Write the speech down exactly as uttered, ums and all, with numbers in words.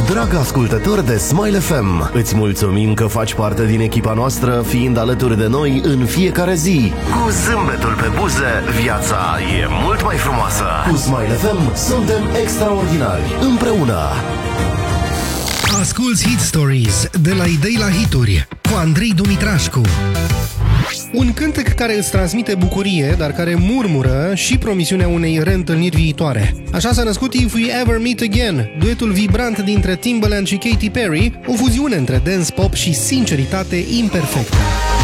Drag ascultător de Smile F M, îți mulțumim că faci parte din echipa noastră, fiind alături de noi în fiecare zi. Cu zâmbetul pe buze, viața e mult mai frumoasă. Cu Smile F M suntem extraordinari, împreună. Asculți Hit Stories de la idei la hituri cu Andrei Dumitrașcu. Un cântec care îți transmite bucurie, dar care murmură și promisiunea unei reîntâlniri viitoare. Așa s-a născut If We Ever Meet Again, duetul vibrant dintre Timbaland și Katy Perry, o fuziune între dance pop și sinceritate imperfectă.